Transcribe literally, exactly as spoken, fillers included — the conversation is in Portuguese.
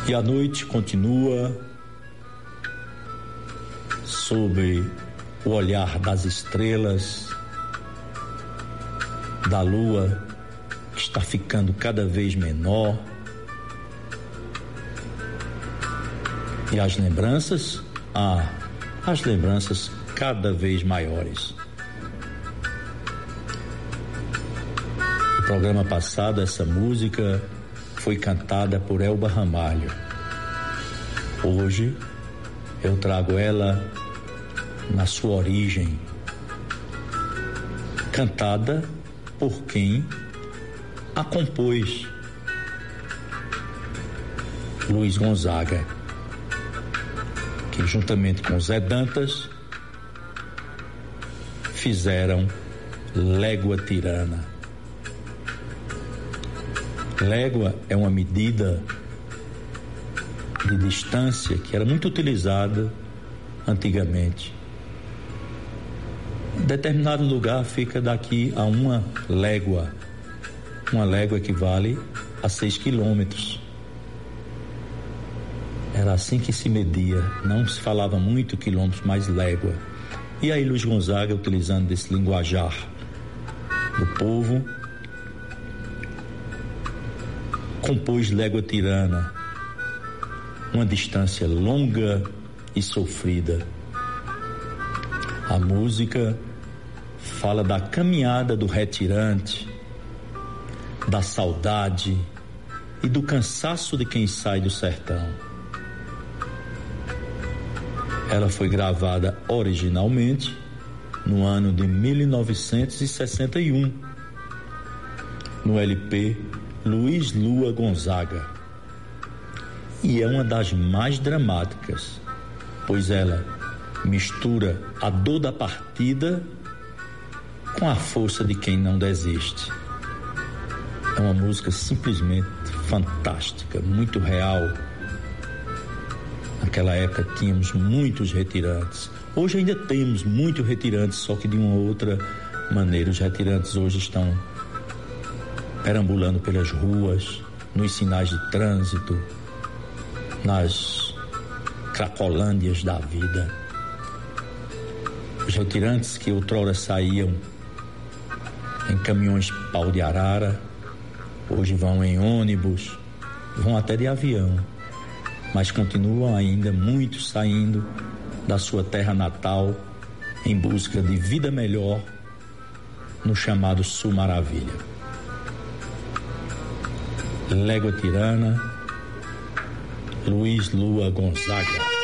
E a noite continua sob o olhar das estrelas, da lua que está ficando cada vez menor, e as lembranças, ah, as lembranças cada vez maiores. No programa passado, essa música foi cantada por Elba Ramalho. Hoje eu trago ela na sua origem, cantada por quem a compôs, Luiz Gonzaga, que juntamente com Zé Dantas fizeram Légua Tirana. Légua é uma medida de distância que era muito utilizada antigamente. Determinado lugar fica daqui a uma légua. Uma légua equivale a seis quilômetros. Era assim que se media. Não se falava muito quilômetros, mas légua. E aí Luiz Gonzaga, utilizando desse linguajar do povo, compôs Légua Tirana, uma distância longa e sofrida. A música fala da caminhada do retirante, da saudade e do cansaço de quem sai do sertão. Ela foi gravada originalmente no ano de mil novecentos e sessenta e um, no L P Luiz Lua Gonzaga, e é uma das mais dramáticas, pois ela mistura a dor da partida com a força de quem não desiste. É uma música simplesmente fantástica, muito real. Naquela época tínhamos muitos retirantes. Hoje ainda temos muitos retirantes, só que de uma outra maneira. Os retirantes hoje estão perambulando pelas ruas, nos sinais de trânsito, nas cracolândias da vida. Os retirantes que outrora saíam em caminhões pau de arara, hoje vão em ônibus, vão até de avião, mas continuam ainda muitos saindo da sua terra natal em busca de vida melhor no chamado Sul Maravilha. Légua Tirana, Luiz Lua Gonzaga.